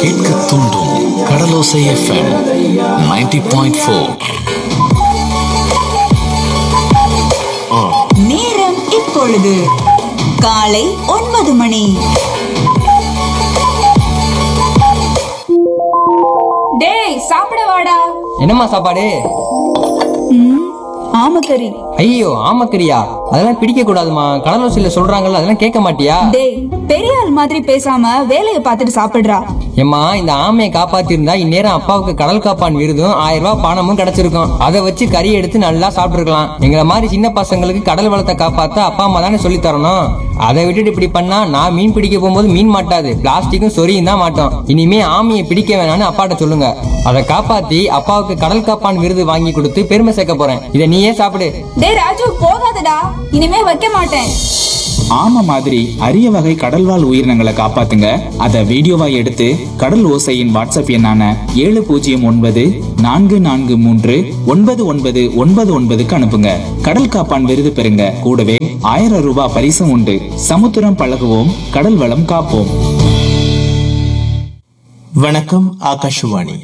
கேட்க தூண்டும் கடலோசை FM 90.4. நேரம் இப்பொழுது காலை 9 மணி. டேய் சாப்பிட வாடா. என்னம்மா சாப்பாடு? ஆமக்கறி. ஐயோ ஆமக்கறியா? அதெல்லாம் பிடிக்க கூடாதுமா. கடலோசையில சொல்றாங்கல்ல, அதெல்லாம் கேட்க மாட்டியா? டேய் பெரிய ஆள் மாதிரி பேசாம வேலைய பார்த்துட்டு சாப்பிடுறா. ஏம்மா, இந்த ஆமையை காப்பாத்திருந்தா இந்நேரம் அப்பாவுக்கு கடல் காப்பான் விருதும் 1000 ரூபாய் பணமும் கிடைச்சிருக்கும். அதை வச்சு கறி எடுத்து நல்லா சாப்பிட்டுருக்கலாம். எங்களை மாதிரி சின்ன பசங்களுக்கு கடல் வளத்தை காப்பாத்த அப்பா அம்மா தானே சொல்லி தரணும். அதை விட்டுட்டு இப்படி பண்ணா நான் மீன் பிடிக்க போகும்போது மீன் மாட்டாது, பிளாஸ்டிக்கும் சொரியும் தான் மாட்டோம். இனிமே ஆமையை பிடிக்க வேணாம்னு அப்பாட்ட சொல்லுங்க. அதை காப்பாத்தி அப்பாவுக்கு கடல் காப்பான் விருது வாங்கி கொடுத்து பெருமை சேர்க்க போறேன். இதை நீயே சாப்பிடு. டேய் ராஜு போகாதடா, இனிமே வைக்க மாட்டேன். ஆமை மாதிரி அரிய வகை கடல்வாழ் உயிரினங்களை காப்பாத்துங்க. அத வீடியோவா எடுத்து கடல் ஓசையின் வாட்ஸ்அப் எண்ணான 7009439999 அனுப்புங்க. கடல் காப்பான் விருது பெறுங்க. கூடவே 1000 ரூபாய் பரிசும் உண்டு. சமுத்திரம் பழகுவோம், கடல் வளம் காப்போம். வணக்கம், ஆகாஷவாணி.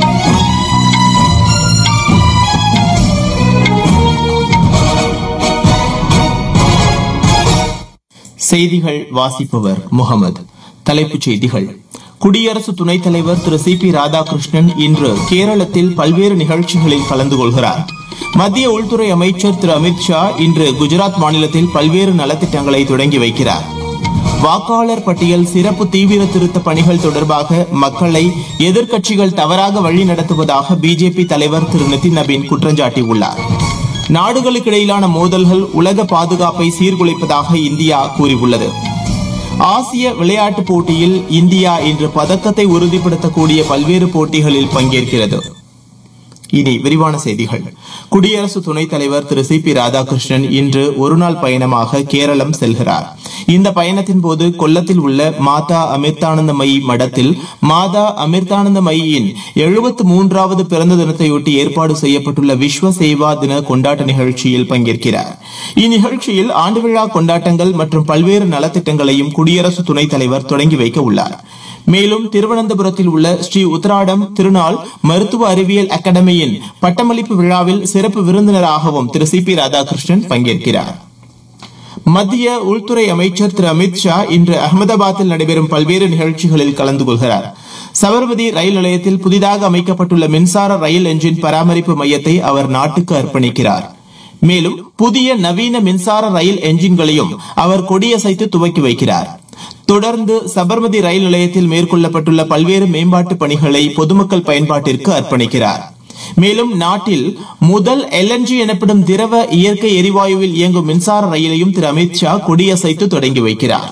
செய்திகள் வாசிப்பவர் முகமது. தலைப்புச் செய்திகள். குடியரசு துணைத் தலைவர் திரு CP ராதாகிருஷ்ணன் இன்று கேரளத்தில் பல்வேறு நிகழ்ச்சிகளில் கலந்து கொள்கிறார். மத்திய உள்துறை அமைச்சர் திரு அமித்ஷா இன்று குஜராத் மாநிலத்தில் பல்வேறு நலத்திட்டங்களை தொடங்கி வைக்கிறார். வாக்காளர் பட்டியல் சிறப்பு தீவிர திருத்த பணிகள் தொடர்பாக மக்களை எதிர்க்கட்சிகள் தவறாக வழி நடத்துவதாக பிஜேபி தலைவர் திரு நிதின் நபீன் குற்றஞ்சாட்டியுள்ளார். நாடுகளுக்கிடையிலான மோதல்கள் உலக பாதுகாப்பை சீர்குலைப்பதாக இந்தியா கூறியுள்ளது. ஆசிய விளையாட்டுப் போட்டியில் இந்தியா இன்று பதக்கத்தை உறுதிப்படுத்தக்கூடிய பல்வேறு போட்டிகளில் பங்கேற்கிறது. இனி விரிவான செய்திகள். குடியரசு துணைத் தலைவர் திரு CP ராதாகிருஷ்ணன் இன்று ஒருநாள் பயணமாக கேரளம் செல்கிறார். இந்த பயணத்தின் போது கொல்லத்தில் உள்ள மாதா அமிர்தானந்தமயி மடத்தில் மாதா அமிர்தானந்தமயியின் 73வது பிறந்த தினத்தையொட்டி ஏற்பாடு செய்யப்பட்டுள்ள விஸ்வ சேவா தின கொண்டாட்ட நிகழ்ச்சியில் பங்கேற்கிறார். இந்நிகழ்ச்சியில் ஆண்டு விழா கொண்டாட்டங்கள் மற்றும் பல்வேறு நலத்திட்டங்களையும் குடியரசு துணைத் தலைவர் தொடங்கி வைக்க உள்ளார். மேலும் திருவனந்தபுரத்தில் உள்ள ஸ்ரீ உத்திராடம் திருநாள் மருத்துவ அறிவியல் அகாடமியின் பட்டமளிப்பு விழாவில் சிறப்பு விருந்தினராகவும் திரு CP ராதாகிருஷ்ணன் பங்கேற்கிறார். மத்திய உள்துறை அமைச்சர் திரு அமித்ஷா இன்று அகமதாபாத்தில் நடைபெறும் பல்வேறு நிகழ்ச்சிகளில் கலந்து கொள்கிறார். சபர்மதி ரயில் நிலையத்தில் புதிதாக அமைக்கப்பட்டுள்ள மின்சார ரயில் என்ஜின் பராமரிப்பு மையத்தை அவர் நாட்டுக்கு அர்ப்பணிக்கிறார். மேலும் புதிய நவீன மின்சார ரயில் என்ஜின்களையும் அவர் கொடியசைத்து துவக்கி வைக்கிறார். தொடர்ந்து சபர்மதி ரயில் நிலையத்தில் மேற்கொள்ளப்பட்டுள்ள பல்வேறு மேம்பாட்டு பணிகளை பொதுமக்கள் பயன்பாட்டிற்கு அர்ப்பணிக்கிறார். மேலும் நாட்டில் முதல் LNG எனப்படும் திரவ இயற்கை எரிவாயுவில் இயங்கும் மின்சார ரயிலையும் திரு அமித்ஷா கொடியசைத்து தொடங்கி வைக்கிறார்.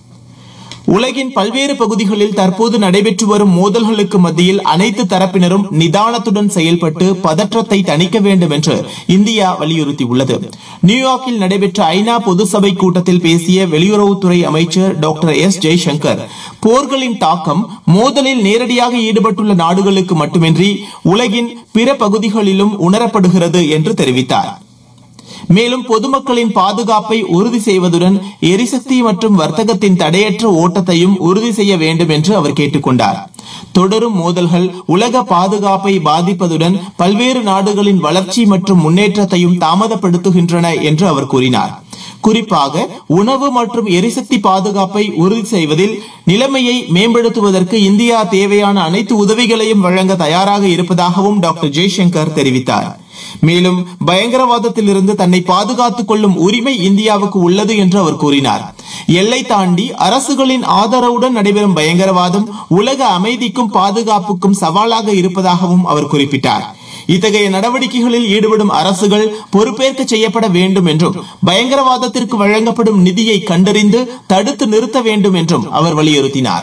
உலகின் பல்வேறு பகுதிகளில் தற்போது நடைபெற்று வரும் மோதல்களுக்கு மத்தியில் அனைத்து தரப்பினரும் நிதானத்துடன் செயல்பட்டு பதற்றத்தை தணிக்க வேண்டும் என்று இந்தியா வலியுறுத்தியுள்ளது. நியூயார்க்கில் நடைபெற்ற ஐநா பொதுசபை கூட்டத்தில் பேசிய வெளியுறவுத்துறை அமைச்சர் டாக்டர் S. ஜெய்சங்கர், போர்களின் தாக்கம் மோதலில் நேரடியாக ஈடுபட்டுள்ள நாடுகளுக்கு மட்டுமின்றி உலகின் பிற பகுதிகளிலும் உணரப்படுகிறது என்று தெரிவித்தார். மேலும் பொதுமக்களின் பாதுகாப்பை உறுதி செய்வதுடன் எரிசக்தி மற்றும் வர்த்தகத்தின் தடையற்ற ஓட்டத்தையும் உறுதி செய்ய வேண்டும் என்று அவர் கேட்டுக் கொண்டார். தொடரும் மோதல்கள் உலக பாதுகாப்பை பாதிப்பதுடன் பல்வேறு நாடுகளின் வளர்ச்சி மற்றும் முன்னேற்றத்தையும் தாமதப்படுத்துகின்றன என்று அவர் கூறினார். குறிப்பாக உணவு மற்றும் எரிசக்தி பாதுகாப்பை உறுதி செய்வதில் நிலைமையை மேம்படுத்துவதற்கு இந்தியா தேவையான அனைத்து உதவிகளையும் வழங்க தயாராக இருப்பதாகவும் டாக்டர் ஜெய்சங்கர் தெரிவித்தார். மேலும் பயங்கரவாதத்தில் இருந்து தன்னை பாதுகாத்துக் கொள்ளும் உரிமை இந்தியாவுக்கு உள்ளது என்று அவர் கூறினார். எல்லை தாண்டி அரசுகளின் ஆதரவுடன் நடைபெறும் பயங்கரவாதம் உலக அமைதிக்கும் பாதுகாப்புக்கும் சவாலாக இருப்பதாகவும் அவர் குறிப்பிட்டார். இத்தகைய நடவடிக்கைகளில் ஈடுபடும் அரசுகள் பொறுப்பேற்க செய்யப்பட வேண்டும் என்றும் பயங்கரவாதத்திற்கு வழங்கப்படும் நிதியை கண்டறிந்து தடுத்து நிறுத்த வேண்டும் என்றும் அவர் வலியுறுத்தினார்.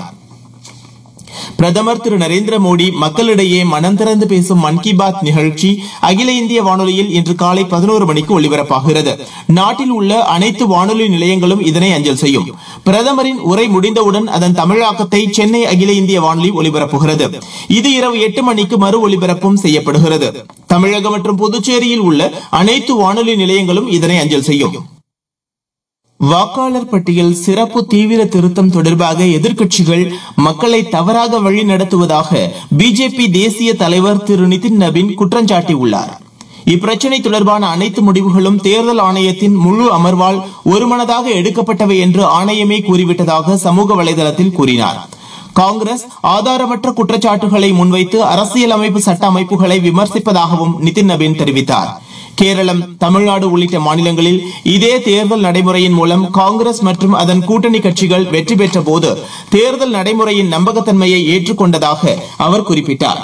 பிரதமர் திரு நரேந்திர மோடி மக்களிடையே மனம் திறந்து பேசும் மன் கி பாத் நிகழ்ச்சி அகில இந்திய வானொலியில் இன்று காலை 11 மணிக்கு ஒலிபரப்பாகிறது. நாட்டில் உள்ள அனைத்து வானொலி நிலையங்களும் இதனை அஞ்சல் செய்யும். பிரதமரின் உரை முடிந்தவுடன் அதன் தமிழாக்கத்தை சென்னை அகில இந்திய வானொலி ஒலிபரப்புகிறது. இது இரவு 8 மணிக்கு மறு ஒலிபரப்பும் செய்யப்படுகிறது. தமிழகம் மற்றும் புதுச்சேரியில் உள்ள அனைத்து வானொலி நிலையங்களும் இதனை அஞ்சல் செய்யும். வாக்காளர் பட்டியல் சிறப்பு தீவிர திருத்தம் தொடர்பாக எதிர்க்கட்சிகள் மக்களை தவறாக வழி நடத்துவதாக பிஜேபி தேசிய தலைவர் திரு நிதின் நபீன் குற்றஞ்சாட்டியுள்ளார். இப்பிரச்சினை தொடர்பான அனைத்து முடிவுகளும் தேர்தல் ஆணையத்தின் முழு அமர்வால் ஒருமனதாக எடுக்கப்பட்டவை என்று ஆணையமே கூறிவிட்டதாக சமூக வலைதளத்தில் கூறினார். காங்கிரஸ் ஆதாரமற்ற குற்றச்சாட்டுகளை முன்வைத்து அரசியலமைப்பு சட்ட அமைப்புகளை விமர்சிப்பதாகவும் நிதின் நபீன் தெரிவித்தார். கேரளம், தமிழ்நாடு உள்ளிட்ட மாநிலங்களில் இதே தேர்தல் நடைமுறையின் மூலம் காங்கிரஸ் மற்றும் அதன் கூட்டணி கட்சிகள் வெற்றி பெற்ற போது தேர்தல் நடைமுறையின் நம்பகத்தன்மையை ஏற்றுக்கொண்டதாக அவர் குறிப்பிட்டார்.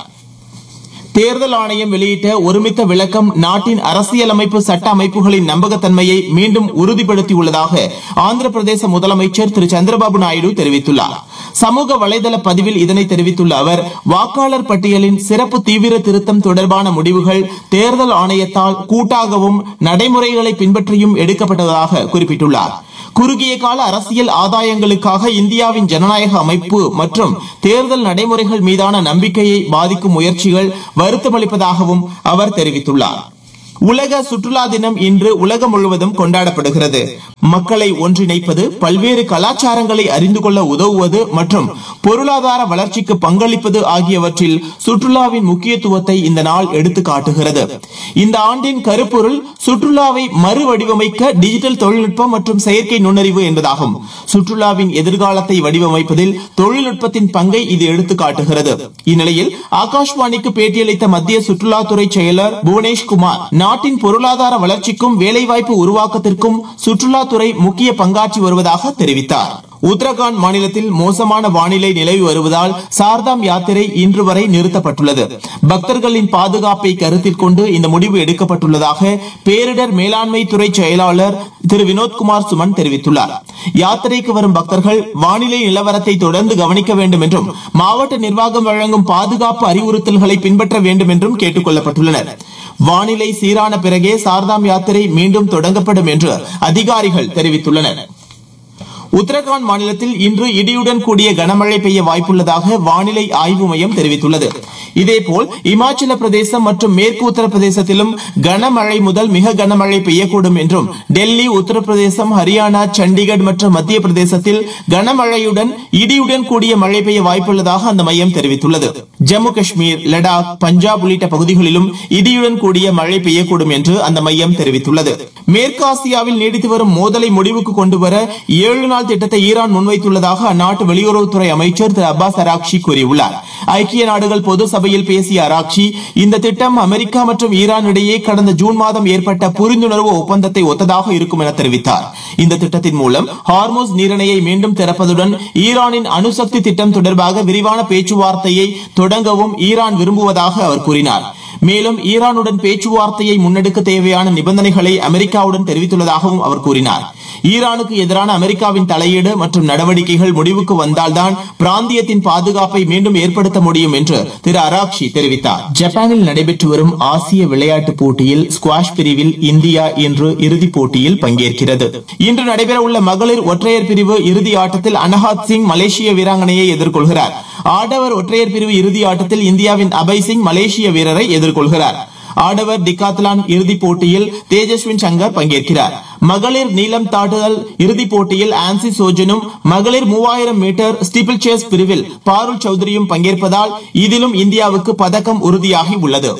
தேர்தல் ஆணையம் வெளியிட்ட ஒருமித்த விளக்கம் நாட்டின் அரசியலமைப்பு சட்ட அமைப்புகளின் நம்பகத்தன்மையை மீண்டும் உறுதிப்படுத்தியுள்ளதாக ஆந்திர பிரதேச முதலமைச்சர் திரு சந்திரபாபு நாயுடு தெரிவித்துள்ளார். சமூக வலைதள பதிவில் இதனை தெரிவித்துள்ள அவர், வாக்காளர் பட்டியலின் சிறப்பு தீவிர திருத்தம் தொடர்பான முடிவுகள் தேர்தல் ஆணையத்தால் கூட்டாகவும் நடைமுறைகளை பின்பற்றியும் எடுக்கப்பட்டதாக குறிப்பிட்டுள்ளார். குறுகிய கால அரசியல் ஆதாயங்களுக்காக இந்தியாவின் ஜனநாயக அமைப்பு மற்றும் தேர்தல் நடைமுறைகள் மீதான நம்பிக்கையை பாதிக்கும் முயற்சிகள் வருத்தமளிப்பதாகவும் அவர் தெரிவித்துள்ளார். உலக சுற்றுலா தினம் இன்று உலகம் முழுவதும் கொண்டாடப்படுகிறது. மக்களை ஒன்றிணைப்பது, பல்வேறு கலாச்சாரங்களை அறிந்து கொள்ள உதவுவது மற்றும் பொருளாதார வளர்ச்சிக்கு பங்களிப்பது ஆகியவற்றில் சுற்றுலாவின் முக்கியத்துவத்தை இந்த நாள் எடுத்து காட்டுகிறது. இந்த ஆண்டின் கருப்பொருள் சுற்றுலாவை மறுவடிவமைக்க டிஜிட்டல் தொழில்நுட்பம் மற்றும் செயற்கை நுண்ணறிவு என்பதாகும். சுற்றுலாவின் எதிர்காலத்தை வடிவமைப்பதில் தொழில்நுட்பத்தின் பங்கை இது எடுத்து காட்டுகிறது. இந்நிலையில் ஆகாஷ்வாணிக்கு பேட்டியளித்த மத்திய சுற்றுலாத்துறை செயலர் புவனேஷ்குமார், நாட்டின் பொருளாதார வளர்ச்சிக்கும் வேலைவாய்ப்பு உருவாக்கத்திற்கும் சுற்றுலாத்துறை முக்கிய பங்காற்றி வருவதாக தெரிவித்தார். உத்தரகாண்ட் மாநிலத்தில் மோசமான வானிலை நிலவி வருவதால் சார்தாம் யாத்திரை இன்று வரை நிறுத்தப்பட்டுள்ளது. பக்தர்களின் பாதுகாப்பை கருத்தில் கொண்டு இந்த முடிவு எடுக்கப்பட்டுள்ளதாக பேரிடர் மேலாண்மை துறை செயலாளர் திரு வினோத்குமார் சுமன் தெரிவித்துள்ளார். யாத்திரைக்கு வரும் பக்தர்கள் வானிலை நிலவரத்தை தொடர்ந்து கவனிக்க வேண்டும் என்றும் மாவட்ட நிர்வாகம் வழங்கும் பாதுகாப்பு அறிவுறுத்தல்களை பின்பற்ற வேண்டும் என்றும் கேட்டுக் கொள்ளப்பட்டுள்ளனர். வானிலை சீரான பிறகே சார்தாம் யாத்திரை மீண்டும் தொடங்கப்படும் என்று அதிகாரிகள் தெரிவித்துள்ளனர். உத்தரகாண்ட் மாநிலத்தில் இன்று இடியுடன் கூடிய கனமழை பெய்ய வாய்ப்புள்ளதாக வானிலை ஆய்வு மையம் தெரிவித்துள்ளது. இதேபோல் இமாச்சல பிரதேசம் மற்றும் மேற்கு உத்தரப்பிரதேசத்திலும் கனமழை முதல் மிக கனமழை பெய்யக்கூடும் என்றும், டெல்லி, உத்தரப்பிரதேசம், ஹரியானா, சண்டிகர் மற்றும் மத்திய பிரதேசத்தில் கனமழையுடன் இடியுடன் கூடிய மழை பெய்ய வாய்ப்புள்ளதாக அந்த மையம் தெரிவித்துள்ளது. ஜம்மு காஷ்மீர், லடாக், பஞ்சாப் உள்ளிட்ட பகுதிகளிலும் இடியுடன் கூடிய மழை பெய்யக்கூடும் என்று அந்த மையம் தெரிவித்துள்ளது. மேற்கு ஆசியாவில் நீடித்து வரும் மோதலை முடிவுக்கு கொண்டுவர 7 நாள் திட்டத்தை ஈரான் முன்வைத்துள்ளதாக அந்நாட்டு வெளியுறவுத்துறை அமைச்சர் திரு அப்பாஸ் அராக்சி கூறியுள்ளார். ஐக்கிய நாடுகள் பொது சபையில் பேசிய அராக்சி, இந்த திட்டம் அமெரிக்கா மற்றும் ஈரான் இடையே கடந்த ஜூன் மாதம் ஏற்பட்ட புரிந்துணர்வு ஒப்பந்தத்தை ஒத்ததாக இருக்கும் என தெரிவித்தார். இந்த திட்டத்தின் மூலம் ஹார்மோஸ் நீரிணையை மீண்டும் திறப்பதுடன் ஈரானின் அணுசக்தி திட்டம் தொடர்பாக விரிவான பேச்சுவார்த்தையை தொடங்கவும் ஈரான் விரும்புவதாக அவர் கூறினார். மேலும் ஈரானுடன் பேச்சுவார்த்தையை முன்னெடுக்க தேவையான நிபந்தனைகளை அமெரிக்காவுடன் தெரிவித்துள்ளதாகவும் அவர் கூறினார். ஈரானுக்கு எதிரான அமெரிக்காவின் தலையீடு மற்றும் நடவடிக்கைகள் முடிவுக்கு வந்தால்தான் பிராந்தியத்தின் பாதுகாப்பை மீண்டும் ஏற்படுத்த முடியும் என்று திரு அராக்சி தெரிவித்தார். ஜப்பானில் நடைபெற்று வரும் ஆசிய விளையாட்டுப் போட்டியில் ஸ்குவாஷ் பிரிவில் இந்தியா இன்று இறுதிப் போட்டியில் பங்கேற்கிறது. இன்று நடைபெறவுள்ள மகளிர் ஒற்றையர் பிரிவு இறுதி ஆட்டத்தில் அனஹாத் சிங் மலேசிய வீராங்கனையை எதிர்கொள்கிறார். ஆடவர் ஒற்றையர் பிரிவு இறுதி ஆட்டத்தில் இந்தியாவின் அபய் சிங் மலேசிய வீரரை எதிர்கொள்கிறார். ஆடவர் டிகாத்லான் இறுதிப் போட்டியில் தேஜஸ்வின் சங்கர் பங்கேற்கிறார். மகளிர் நீளம் தாண்டுதல் இறுதிப் போட்டியில் ஆன்சி சோஜனும், மகளிர் 3000 மீட்டர் ஸ்டீப்பிள் சேஸ் பிரிவில் பாருல் சௌத்ரியும் பங்கேற்பதால் இதிலும் இந்தியாவுக்கு பதக்கம் உறுதியாகி உள்ளது.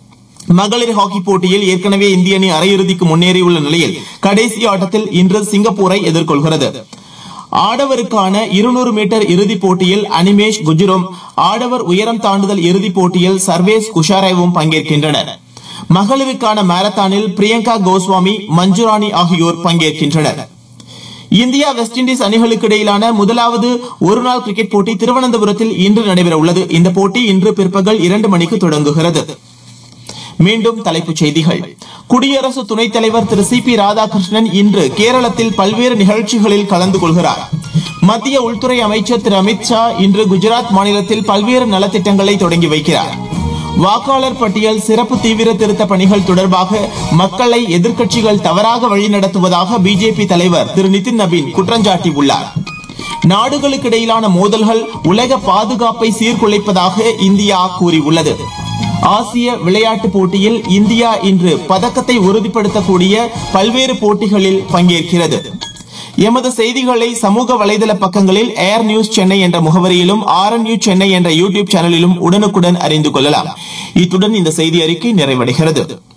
மகளிர் ஹாக்கி போட்டியில் ஏற்கனவே இந்திய அணி அரையிறுதிக்கு முன்னேறியுள்ள நிலையில் கடைசி ஆட்டத்தில் இன்று சிங்கப்பூரை எதிர்கொள்கிறது. ஆடவருக்கான 200 மீட்டர் இறுதிப் போட்டியில் அனிமேஷ் குஜுரும், ஆடவர் உயரம் தாண்டுதல் இறுதிப் போட்டியில் சர்வேஸ் குஷாரேவும் பங்கேற்கின்றனர். மகளிருக்கான மாரத்தானில் பிரியங்கா கோஸ்வாமி, மஞ்சுராணி ஆகியோர் பங்கேற்கின்றனர். இந்தியா வெஸ்ட் இண்டீஸ் அணிகளுக்கு இடையிலான முதலாவது ஒருநாள் கிரிக்கெட் போட்டி திருவனந்தபுரத்தில் இன்று நடைபெற உள்ளது. இந்த போட்டி இன்று பிற்பகல் 2 மணிக்கு தொடங்குகிறது. மீண்டும் தலைப்புச் செய்திகள். குடியரசு துணைத் தலைவர் திரு சி பி ராதாகிருஷ்ணன் இன்று கேரளத்தில் பல்வேறு நிகழ்ச்சிகளில் கலந்து கொள்கிறார். மத்திய உள்துறை அமைச்சர் திரு அமித்ஷா இன்று குஜராத் மாநிலத்தில் பல்வேறு நலத்திட்டங்களை தொடங்கி வைக்கிறார். வாக்காளர் பட்டியல் சிறப்பு தீவிர திருத்த பணிகள் தொடர்பாக மக்களை எதிர்க்கட்சிகள் தவறாக வழிநடத்துவதாக பிஜேபி தலைவர் திரு நிதின் நபீன் குற்றஞ்சாட்டியுள்ளார். நாடுகளுக்கு இடையிலான மோதல்கள் உலக பாதுகாப்பை சீர்குலைப்பதாக இந்தியா கூறியுள்ளது. ஆசிய விளையாட்டுப் போட்டியில் இந்தியா இன்று பதக்கத்தை உறுதிப்படுத்தக்கூடிய பல்வேறு போட்டிகளில் பங்கேற்கிறது. எமது செய்திகளை சமூக வலைதள பக்கங்களில் ஏர் நியூஸ் சென்னை என்ற முகவரியிலும் RNU சென்னை என்ற யூடியூப் சேனலிலும் உடனுக்குடன் அறிந்து கொள்ளலாம். இத்துடன் இந்த செய்தி அறிக்கை நிறைவடைகிறது.